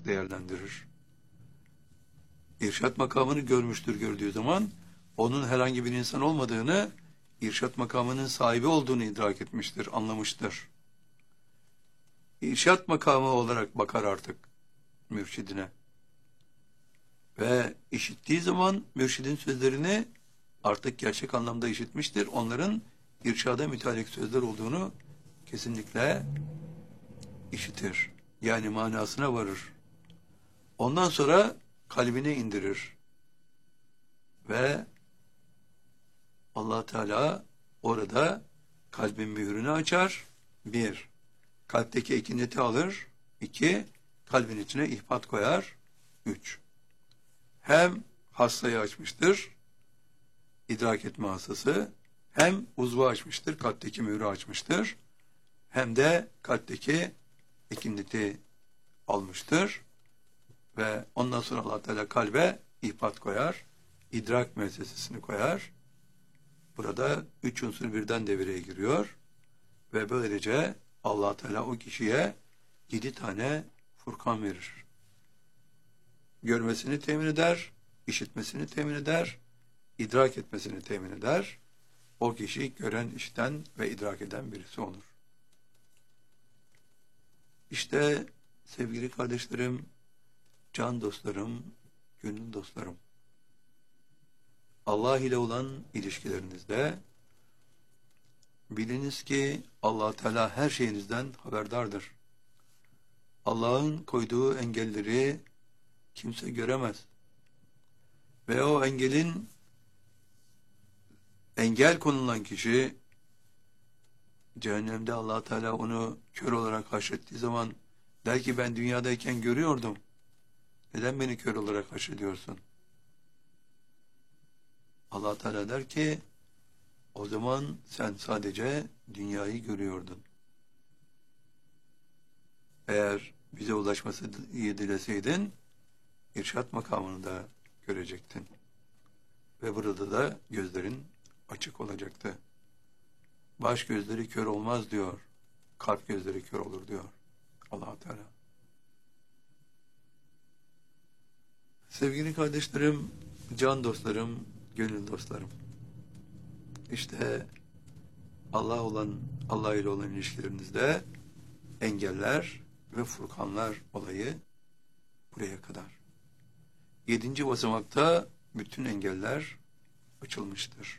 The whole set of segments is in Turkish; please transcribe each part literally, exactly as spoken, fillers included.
olarak değerlendirir. İrşat makamını görmüştür, gördüğü zaman onun herhangi bir insan olmadığını, irşat makamının sahibi olduğunu idrak etmiştir, anlamıştır. İrşat makamı olarak bakar artık mürşidine. Ve işittiği zaman mürşidin sözlerini artık gerçek anlamda işitmiştir. Onların irşada müteallik sözler olduğunu kesinlikle işitir. Yani manasına varır. Ondan sonra kalbine indirir. Ve Allah Teala orada kalbin mührünü açar. Bir, kalpteki ekineti alır. İki, kalbin içine ihbat koyar. Üç, hem hastayı açmıştır, idrak etme hastası, hem uzvu açmıştır, kalpteki mührü açmıştır, hem de kalpteki ekineti almıştır. Ve ondan sonra Allah Teala kalbe ihbat koyar, idrak müessesesini koyar. Burada üç unsur birden devreye giriyor ve böylece Allah Teala o kişiye yedi tane Furkan verir. Görmesini temin eder, işitmesini temin eder, idrak etmesini temin eder. O kişi gören, işiten ve idrak eden birisi olur. İşte sevgili kardeşlerim, can dostlarım, gönül dostlarım, Allah ile olan ilişkilerinizde biliniz ki Allah Teala her şeyinizden haberdardır. Allah'ın koyduğu engelleri kimse göremez. Ve o engelin engel konulan kişi cehennemde Allah Teala onu kör olarak haşrettiği zaman der ki ben dünyadayken görüyordum. Neden beni kör olarak haşrediyorsun? Allah Teala der ki o zaman sen sadece dünyayı görüyordun. Eğer bize ulaşması iyi dileseydin irşat makamını da görecektin. Ve burada da gözlerin açık olacaktı. Baş gözleri kör olmaz diyor. Kalp gözleri kör olur diyor Allah Teala. Sevgili kardeşlerim, can dostlarım, gönül dostlarım. İşte Allah olan, Allah ile olan ilişkilerinizde engeller ve furkanlar olayı buraya kadar. Yedinci basamakta bütün engeller açılmıştır.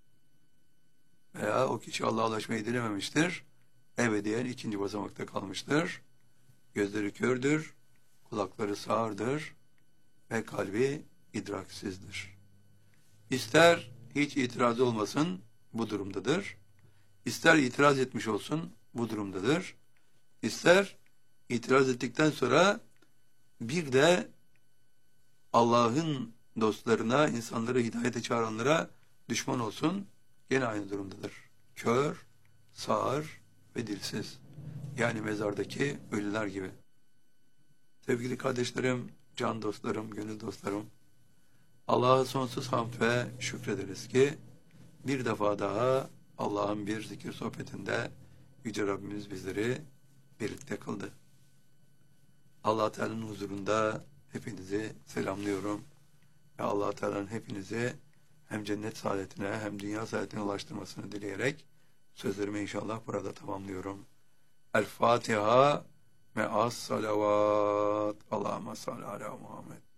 Veya o kişi Allah'a ulaşmayı dilememiştir. Ebediyen ikinci basamakta kalmıştır. Gözleri kördür, kulakları sağırdır ve kalbi idraksizdir. İster hiç itirazı olmasın, bu durumdadır. İster itiraz etmiş olsun, bu durumdadır. İster itiraz ettikten sonra bir de Allah'ın dostlarına, insanları hidayete çağıranlara düşman olsun, gene aynı durumdadır. Kör, sağır ve dilsiz. Yani mezardaki ölüler gibi. Sevgili kardeşlerim, can dostlarım, gönül dostlarım, Allah'a sonsuz hamd ve şükrederiz ki bir defa daha Allah'ın bir zikir sohbetinde Yüce Rabbimiz bizleri birlikte kıldı. Allah Teala'nın huzurunda hepinizi selamlıyorum ve Allah Teala'nın hepinizi hem cennet saadetine hem dünya saadetine ulaştırmasını dileyerek sözlerimi inşallah burada tamamlıyorum. El Fatiha me'as salavat. Allahümme salli ala Muhammed.